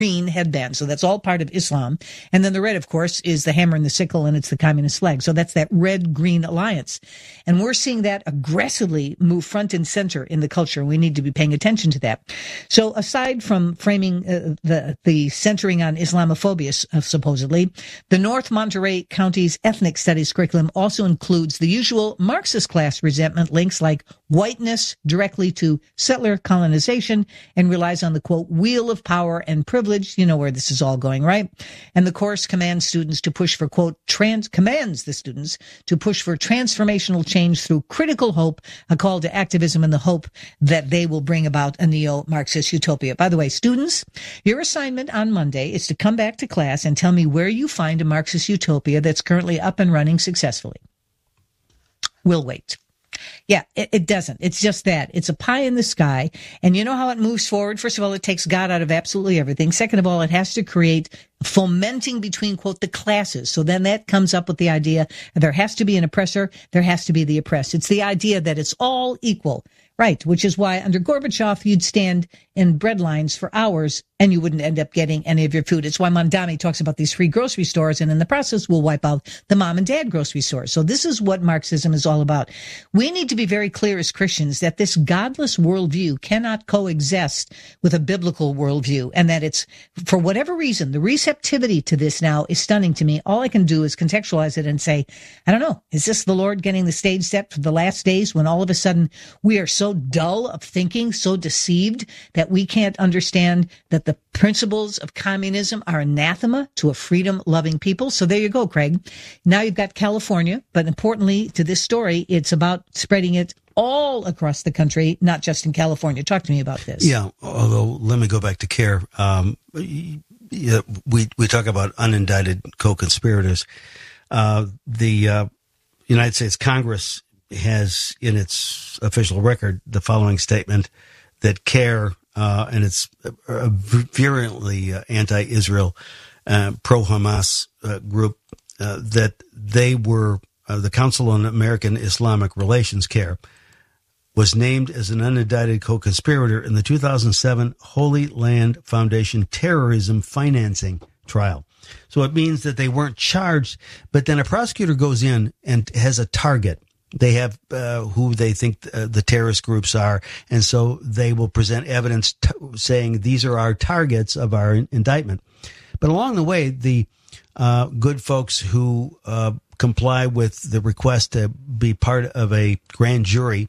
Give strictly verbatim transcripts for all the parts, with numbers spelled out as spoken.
green headband. So that's all part of Islam. And then the red, of course, is the hammer and the sickle, and it's the communist flag. So that's that red-green alliance. And we're seeing that aggressively move front and center in the culture. We need to be paying attention to that. So aside from framing uh, the the centering on Islamophobia, uh, supposedly, the North Monterey County's ethnic studies curriculum also includes the usual Marxist class resentment links like whiteness directly to settler colonization, and relies on the, quote, wheel of power and privilege. You know where this is all going, right? And the course commands students to push for, quote, trans, commands the students to push for transformational change through critical hope, a call to activism in the hope that they will bring about a neo-Marxist utopia. By the way, students, your assignment on Monday is to come back to class and tell me where you find a Marxist utopia that's currently up and running successfully. We'll wait. Yeah, it, it doesn't. It's just that. It's a pie in the sky. And you know how it moves forward? First of all, it takes God out of absolutely everything. Second of all, it has to create fomenting between, quote, the classes. So then that comes up with the idea there has to be an oppressor, there has to be the oppressed. It's the idea that it's all equal. Right, which is why under Gorbachev, you'd stand in bread lines for hours and you wouldn't end up getting any of your food. It's why Mondami talks about these free grocery stores, and in the process will wipe out the mom and dad grocery stores. So this is what Marxism is all about. We need to be very clear as Christians that this godless worldview cannot coexist with a biblical worldview, and that it's, for whatever reason, the receptivity to this now is stunning to me. All I can do is contextualize it and say, I don't know, is this the Lord getting the stage set for the last days when all of a sudden we are so dull of thinking, so deceived that we can't understand that the principles of communism are anathema to a freedom-loving people? So there you go, Craig. Now you've got California, but importantly to this story, it's about spreading it all across the country, not just in California. Talk to me about this. Yeah, although let me go back to CARE. Um, yeah, we, we talk about unindicted co-conspirators. Uh, the uh, United States Congress has in its official record the following statement that CARE, uh, and it's a virulently uh, anti-Israel, uh, pro-Hamas uh, group, uh, that they were, uh, the Council on American Islamic Relations, CARE, was named as an unindicted co-conspirator in the two thousand seven Holy Land Foundation terrorism financing trial. So it means that they weren't charged, but then a prosecutor goes in and has a target. They have uh, who they think uh, the terrorist groups are, and so they will present evidence t- saying these are our targets of our in- indictment. But along the way, the uh, good folks who uh, comply with the request to be part of a grand jury,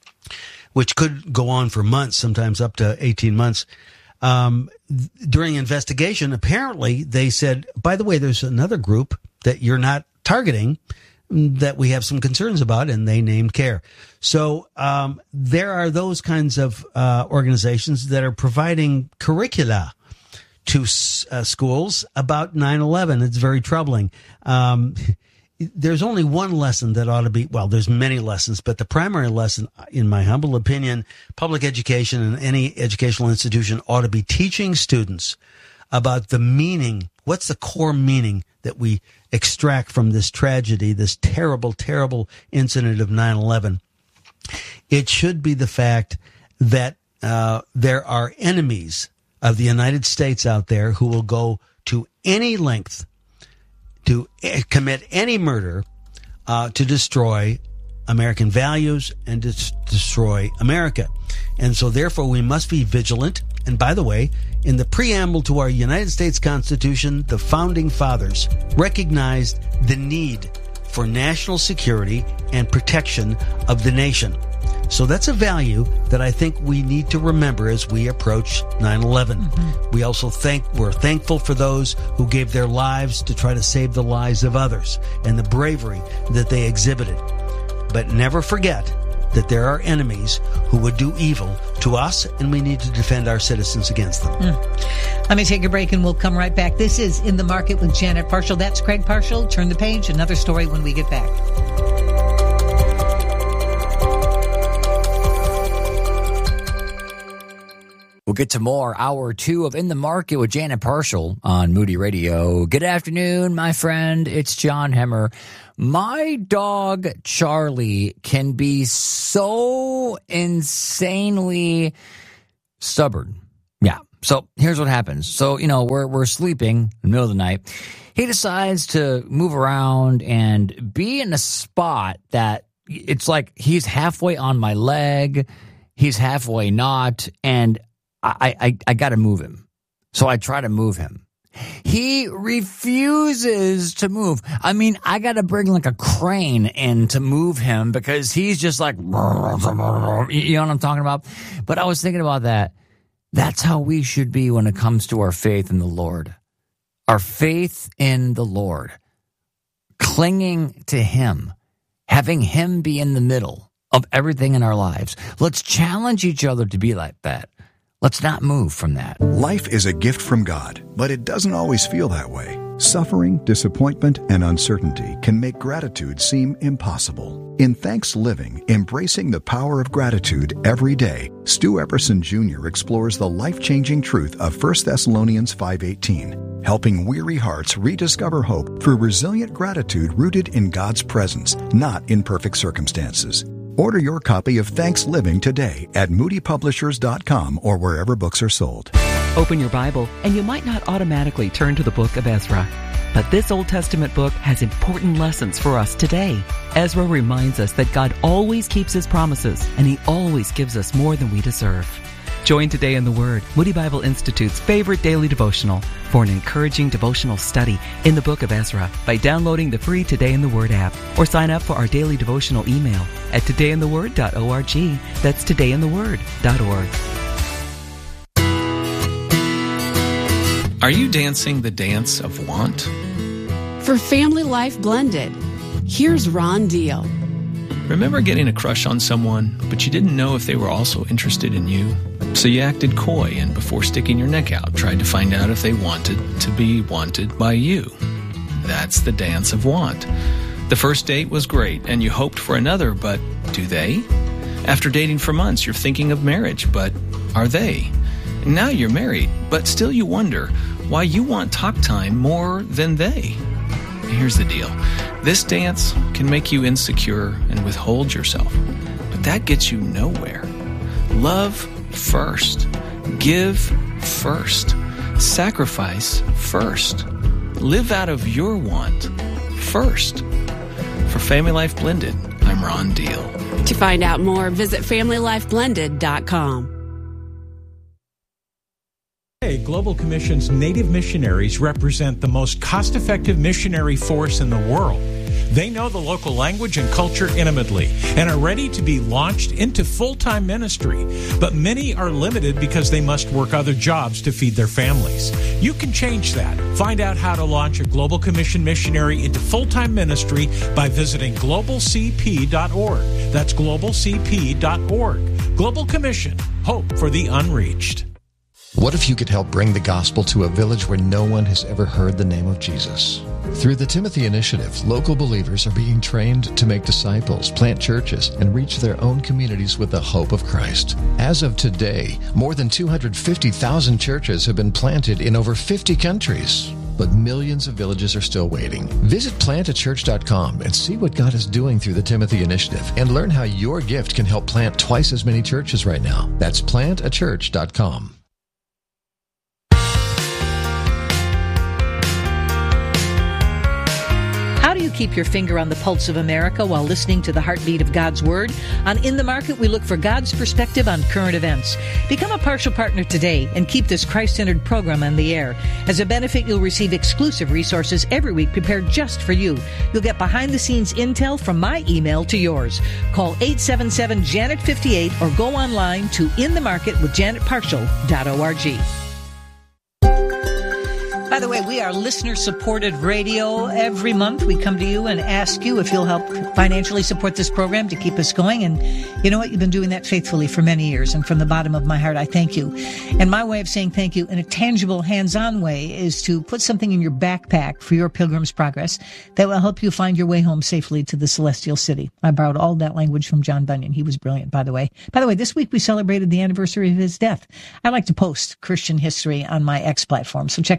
which could go on for months, sometimes up to eighteen months, um, th- during investigation, apparently they said, by the way, there's another group that you're not targeting that we have some concerns about, and they named CARE. So um, there are those kinds of uh, organizations that are providing curricula to uh, schools about nine eleven. It's very troubling. Um, there's only one lesson that ought to be, well, there's many lessons, but the primary lesson, in my humble opinion, public education and any educational institution ought to be teaching students about the meaning. What's the core meaning that we extract from this tragedy, this terrible, terrible incident of nine eleven? It should be the fact that uh, there are enemies of the United States out there who will go to any length to commit any murder uh, to destroy American values and to s- destroy America. And so therefore we must be vigilant. And by the way, in the preamble to our United States Constitution, the founding fathers recognized the need for national security and protection of the nation. So that's a value that I think we need to remember as we approach nine eleven. Mm-hmm. We also thank, we're thankful for those who gave their lives to try to save the lives of others and the bravery that they exhibited. But never forget that there are enemies who would do evil to us, and we need to defend our citizens against them. Mm. Let me take a break, and we'll come right back. This is In the Market with Janet Parshall. That's Craig Parshall. Turn the page. Another story when we get back. We'll get to more hour two of In the Market with Janet Parshall on Moody Radio. Good afternoon, my friend. It's John Hemmer. My dog, Charlie, can be so insanely stubborn. Yeah, So here's what happens. So, you know, we're we're sleeping in the middle of the night. He decides to move around and be in a spot that it's like he's halfway on my leg, he's halfway not, and I I, I got to move him. So I try to move him. He refuses to move. I mean, I got to bring like a crane in to move him because he's just like, you know what I'm talking about? But I was thinking about that. That's how we should be when it comes to our faith in the Lord. Our faith in the Lord. Clinging to Him. Having Him be in the middle of everything in our lives. Let's challenge each other to be like that. Let's not move from that. Life is a gift from God, but it doesn't always feel that way. Suffering, disappointment, and uncertainty can make gratitude seem impossible. In Thanks Living, Embracing the Power of Gratitude Every Day, Stu Epperson Junior explores the life-changing truth of First Thessalonians five eighteen, helping weary hearts rediscover hope through resilient gratitude rooted in God's presence, not in perfect circumstances. Order your copy of Thanks Living today at moody publishers dot com or wherever books are sold. Open your Bible, and you might not automatically turn to the book of Ezra. But this Old Testament book has important lessons for us today. Ezra reminds us that God always keeps His promises, and He always gives us more than we deserve. Join Today in the Word, Moody Bible Institute's favorite daily devotional, for an encouraging devotional study in the book of Ezra by downloading the free Today in the Word app, or sign up for our daily devotional email at today in the word dot org. That's today in the word dot org. Are you dancing the dance of want? For Family Life Blended, here's Ron Deal. Remember getting a crush on someone, but you didn't know if they were also interested in you? So you acted coy and before sticking your neck out, tried to find out if they wanted to be wanted by you. That's the dance of want. The first date was great and you hoped for another, but do they? After dating for months, you're thinking of marriage, but are they? Now you're married, but still you wonder why you want talk time more than they. Here's the deal. This dance can make you insecure and withhold yourself, but that gets you nowhere. Love first. Give first. Sacrifice first. Live out of your want first. For Family Life Blended, I'm Ron Deal. To find out more, visit family life blended dot com. Global Commission's Native missionaries represent the most cost-effective missionary force in the world. They know the local language and culture intimately and are ready to be launched into full-time ministry. But many are limited because they must work other jobs to feed their families. You can change that. Find out how to launch a Global Commission missionary into full-time ministry by visiting global c p dot org. That's global c p dot org. Global Commission, hope for the unreached. What if you could help bring the gospel to a village where no one has ever heard the name of Jesus? Through the Timothy Initiative, local believers are being trained to make disciples, plant churches, and reach their own communities with the hope of Christ. As of today, more than two hundred fifty thousand churches have been planted in over fifty countries. But millions of villages are still waiting. Visit plant a church dot com and see what God is doing through the Timothy Initiative and learn how your gift can help plant twice as many churches right now. That's plant a church dot com. How do you keep your finger on the pulse of America while listening to the heartbeat of God's Word? On In the Market, we look for God's perspective on current events. Become a partial partner today and keep this Christ-centered program on the air. As a benefit, you'll receive exclusive resources every week prepared just for you. You'll get behind-the-scenes intel from my email to yours. Call eight seven seven, Janet fifty-eight or go online to in the market with janet partial dot org. By the way, we are listener-supported radio. Every month we come to you and ask you if you'll help financially support this program to keep us going. And you know what? You've been doing that faithfully for many years. And from the bottom of my heart, I thank you. And my way of saying thank you in a tangible, hands-on way is to put something in your backpack for your Pilgrim's Progress that will help you find your way home safely to the Celestial City. I borrowed all that language from John Bunyan. He was brilliant, by the way. By the way, this week we celebrated the anniversary of his death. I like to post Christian history on my X platform, so check it out sometime.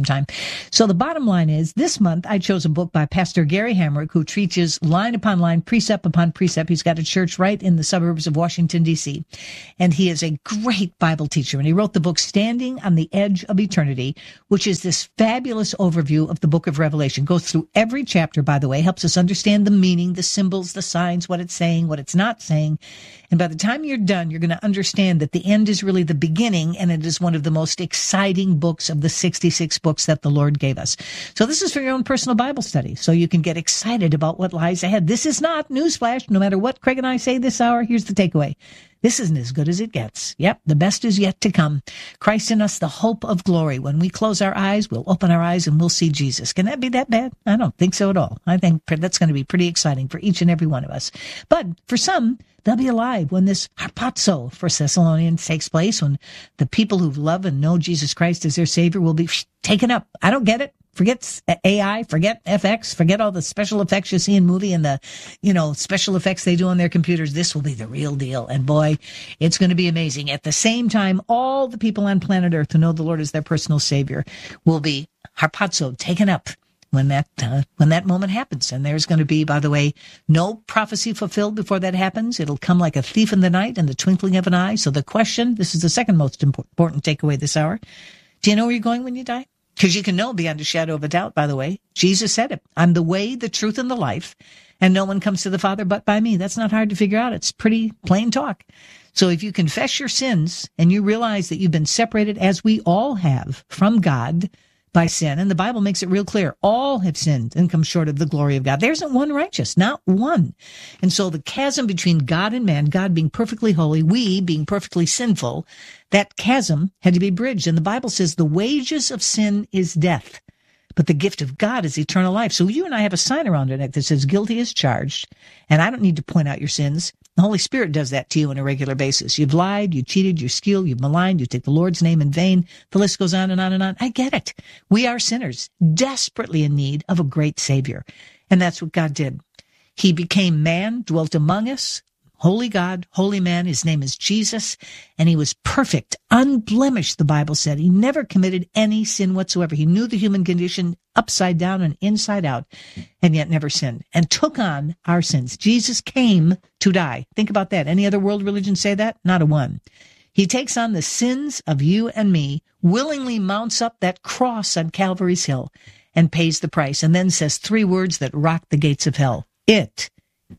sometime. So the bottom line is, this month I chose a book by Pastor Gary Hamrick, who teaches line upon line, precept upon precept. He's got a church right in the suburbs of Washington, D C, and he is a great Bible teacher. And he wrote the book Standing on the Edge of Eternity, which is this fabulous overview of the book of Revelation. Goes through every chapter, by the way, helps us understand the meaning, the symbols, the signs, what it's saying, what it's not saying. And by the time you're done, you're going to understand that the end is really the beginning, and it is one of the most exciting books of the sixty-six books that the Lord gave us. So this is for your own personal Bible study, so you can get excited about what lies ahead. This is not, newsflash, no matter what Craig and I say this hour, here's the takeaway. This isn't as good as it gets. Yep, the best is yet to come. Christ in us, the hope of glory. When we close our eyes, we'll open our eyes and we'll see Jesus. Can that be that bad? I don't think so at all. I think that's going to be pretty exciting for each and every one of us. But for some, they'll be alive when this harpazo, First Thessalonians, takes place, when the people who love and know Jesus Christ as their Savior will be taken up. I don't get it. Forget A I, forget F X, forget all the special effects you see in movie and the, you know, special effects they do on their computers. This will be the real deal. And boy, it's going to be amazing. At the same time, all the people on planet Earth who know the Lord as their personal Savior will be harpazo, taken up when that, uh, when that moment happens. And there's going to be, by the way, no prophecy fulfilled before that happens. It'll come like a thief in the night in the twinkling of an eye. So the question, this is the second most important takeaway this hour. Do you know where you're going when you die? Because you can know beyond a shadow of a doubt, by the way. Jesus said it. I'm the way, the truth, and the life, and no one comes to the Father but by me. That's not hard to figure out. It's pretty plain talk. So if you confess your sins and you realize that you've been separated, as we all have, from God by sin, and the Bible makes it real clear, all have sinned and come short of the glory of God. There isn't one righteous, not one. And so the chasm between God and man, God being perfectly holy, we being perfectly sinful, that chasm had to be bridged. And the Bible says the wages of sin is death, but the gift of God is eternal life. So you and I have a sign around our neck that says guilty as charged, and I don't need to point out your sins. The Holy Spirit does that to you on a regular basis. You've lied, you cheated, you steal, you've maligned, you take the Lord's name in vain. The list goes on and on and on. I get it. We are sinners, desperately in need of a great Savior. And that's what God did. He became man, dwelt among us, holy God, holy man. His name is Jesus, and he was perfect, unblemished, the Bible said. He never committed any sin whatsoever. He knew the human condition upside down and inside out, and yet never sinned, and took on our sins. Jesus came to die. Think about that. Any other world religion say that? Not a one. He takes on the sins of you and me, willingly mounts up that cross on Calvary's Hill, and pays the price, and then says three words that rock the gates of hell. It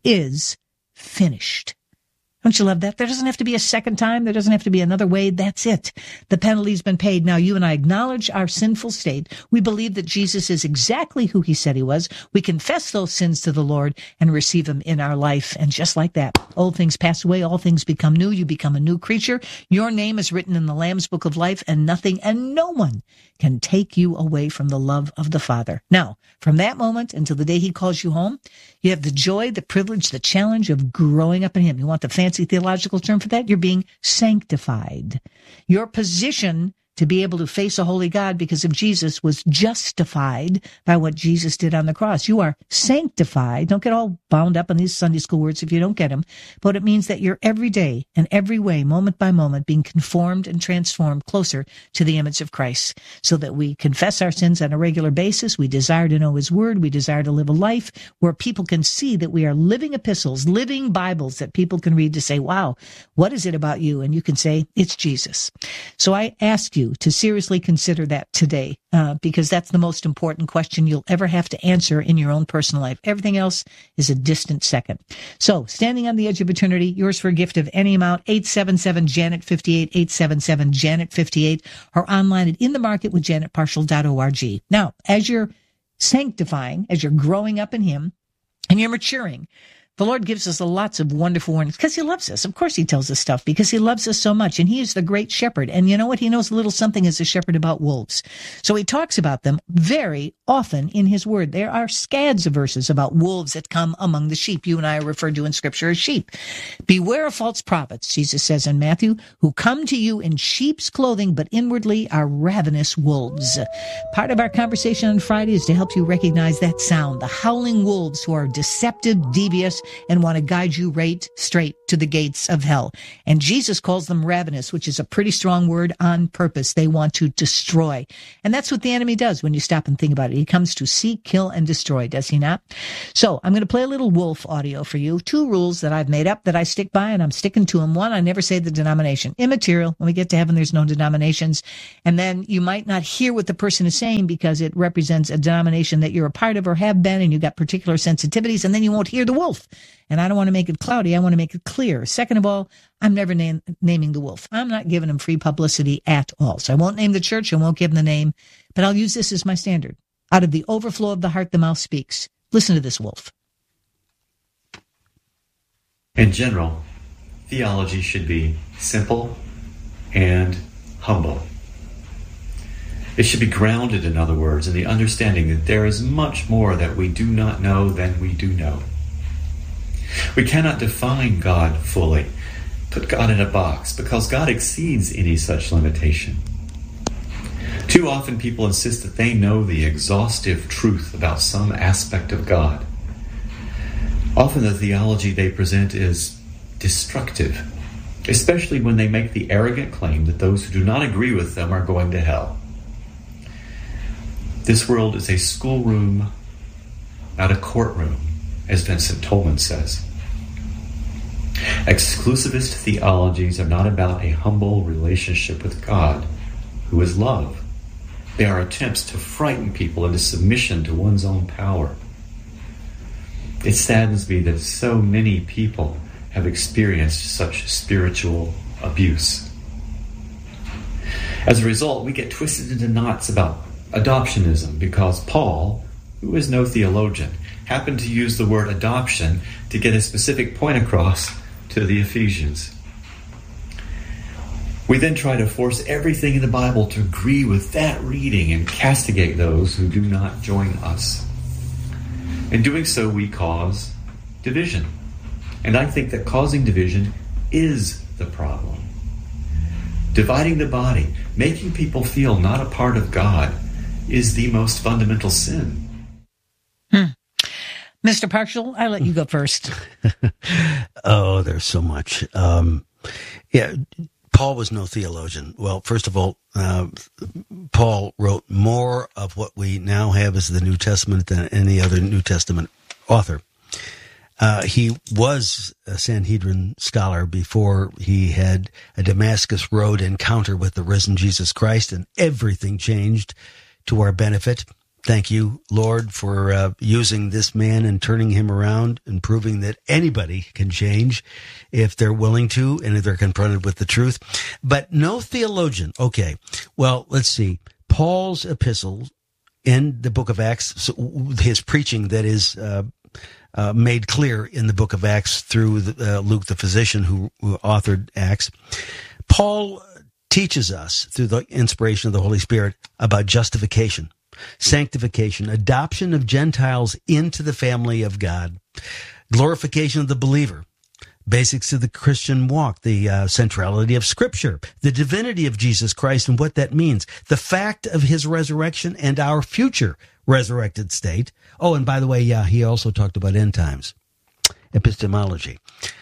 is finished. Don't you love that? There doesn't have to be a second time. There doesn't have to be another way. That's it. The penalty's been paid. Now you and I acknowledge our sinful state. We believe that Jesus is exactly who he said he was. We confess those sins to the Lord and receive him in our life. And just like that, old things pass away, all things become new. You become a new creature. Your name is written in the Lamb's Book of Life, and nothing and no one can take you away from the love of the Father. Now, from that moment until the day he calls you home, you have the joy, the privilege, the challenge of growing up in him. You want the fancy theological term for that? You're being sanctified. Your position to be able to face a holy God because of Jesus was justified by what Jesus did on the cross. You are sanctified. Don't get all bound up on these Sunday school words if you don't get them. But it means that you're every day and every way, moment by moment, being conformed and transformed closer to the image of Christ, so that we confess our sins on a regular basis. We desire to know his word. We desire to live a life where people can see that we are living epistles, living Bibles that people can read to say, wow, what is it about you? And you can say, it's Jesus. So I ask you to seriously consider that today, uh, because that's the most important question you'll ever have to answer in your own personal life. Everything else is a distant second. So, standing on the edge of eternity, yours for a gift of any amount, eight seven seven, Janet fifty-eight, eight seven seven, Janet fifty-eight, or online at in the market with janet parshall dot org. Now, as you're sanctifying, as you're growing up in him, and you're maturing, the Lord gives us lots of wonderful warnings because he loves us. Of course he tells us stuff because he loves us so much, and he is the great shepherd. And you know what? He knows a little something as a shepherd about wolves. So he talks about them very often in his word. There are scads of verses about wolves that come among the sheep. You and I are referred to in Scripture as sheep. Beware of false prophets, Jesus says in Matthew, who come to you in sheep's clothing, but inwardly are ravenous wolves. Part of our conversation on Friday is to help you recognize that sound, the howling wolves who are deceptive, devious, and want to guide you right straight to the gates of hell. And Jesus calls them ravenous, which is a pretty strong word, on purpose. They want to destroy. And that's what the enemy does when you stop and think about it. He comes to seek, kill, and destroy, does he not? So I'm going to play a little wolf audio for you. Two rules that I've made up that I stick by, and I'm sticking to them. One, I never say the denomination. Immaterial. When we get to heaven, there's no denominations. And then you might not hear what the person is saying because it represents a denomination that you're a part of or have been, and you've got particular sensitivities, and then you won't hear the wolf. And I don't want to make it cloudy. I want to make it clear. Second of all, I'm never name, naming the wolf. I'm not giving him free publicity at all. So I won't name the church. I won't give him the name, but I'll use this as my standard. Out of the overflow of the heart, the mouth speaks. Listen to this wolf. In general, theology should be simple and humble. It should be grounded, in other words, in the understanding that there is much more that we do not know than we do know. We cannot define God fully, put God in a box, because God exceeds any such limitation. Too often people insist that they know the exhaustive truth about some aspect of God. Often the theology they present is destructive, especially when they make the arrogant claim that those who do not agree with them are going to hell. This world is a schoolroom, not a courtroom, as Vincent Tolman says. Exclusivist theologies are not about a humble relationship with God, who is love. They are attempts to frighten people into submission to one's own power. It saddens me that so many people have experienced such spiritual abuse. As a result, we get twisted into knots about adoptionism because Paul, who is no theologian, happened to use the word adoption to get a specific point across to the Ephesians. We then try to force everything in the Bible to agree with that reading and castigate those who do not join us. In doing so, we cause division. And I think that causing division is the problem. Dividing the body, making people feel not a part of God, is the most fundamental sin. Hmm. Mister Parshall, I let you go first. Oh, there's so much. Um, yeah, Paul was no theologian. Well, first of all, uh, Paul wrote more of what we now have as the New Testament than any other New Testament author. Uh, he was a Sanhedrin scholar before he had a Damascus Road encounter with the risen Jesus Christ, and everything changed to our benefit. Thank you, Lord, for uh, using this man and turning him around and proving that anybody can change if they're willing to and if they're confronted with the truth. But no theologian. Okay, well, let's see. Paul's epistles in the book of Acts, so his preaching that is uh, uh, made clear in the book of Acts through the, uh, Luke the physician who, who authored Acts. Paul teaches us through the inspiration of the Holy Spirit about justification, sanctification, adoption of Gentiles into the family of God, glorification of the believer, basics of the Christian walk, the uh, centrality of Scripture, the divinity of Jesus Christ and what that means, the fact of his resurrection and our future resurrected state. Oh, and by the way, yeah, he also talked about end times, epistemology.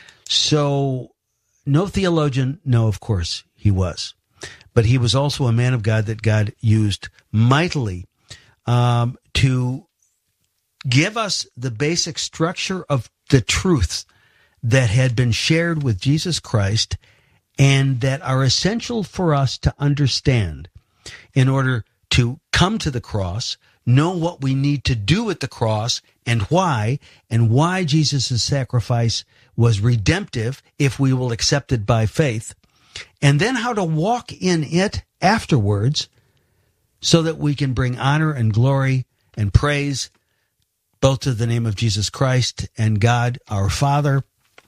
So, no theologian, no, of course he was. But he was also a man of God that God used mightily um, to give us the basic structure of the truths that had been shared with Jesus Christ and that are essential for us to understand in order to come to the cross, know what we need to do at the cross and why, and why Jesus' sacrifice was redemptive if we will accept it by faith, and then how to walk in it afterwards so that we can bring honor and glory and praise both to the name of Jesus Christ and God, our Father.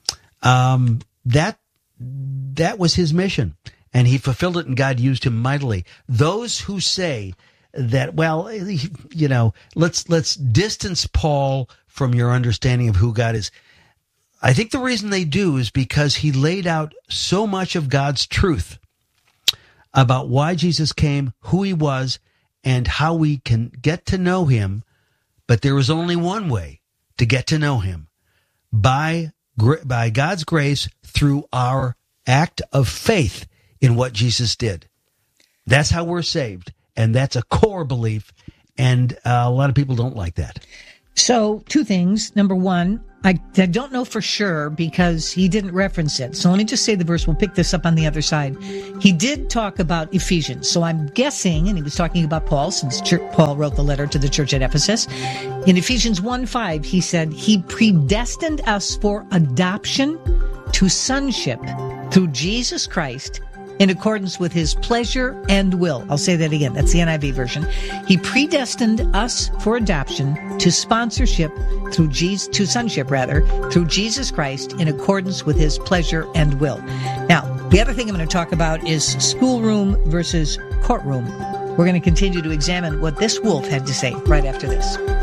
Um, that, that was his mission, and he fulfilled it, and God used him mightily. Those who say that, well, you know, let's, let's distance Paul from your understanding of who God is. I think the reason they do is because he laid out so much of God's truth about why Jesus came, who he was, and how we can get to know him. But there is only one way to get to know him, by by God's grace through our act of faith in what Jesus did. That's how we're saved, and that's a core belief, and uh, a lot of people don't like that. So, two things. Number one, I, I don't know for sure because he didn't reference it. So let me just say the verse. We'll pick this up on the other side. He did talk about Ephesians. So I'm guessing, and he was talking about Paul, since church, Paul wrote the letter to the church at Ephesus. In Ephesians one five, he said, he predestined us for adoption to sonship through Jesus Christ, in accordance with his pleasure and will. I'll say that again. That's the N I V version. He predestined us for adoption to sponsorship through Jesus, to sonship rather, through Jesus Christ in accordance with his pleasure and will. Now, the other thing I'm going to talk about is schoolroom versus courtroom. We're going to continue to examine what this wolf had to say right after this.